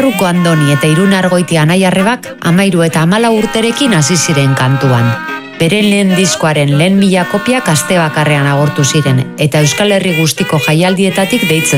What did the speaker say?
Barruko Andoni eta Irun Argoitia anai-arrebak 13 eta 14 urterekin hasi ziren kantuan. Beren lehen diskoaren lehen 1000 kopiak aste bakarrean agortu ziren, eta Euskal Herri guztiko jaialdietatik deitzen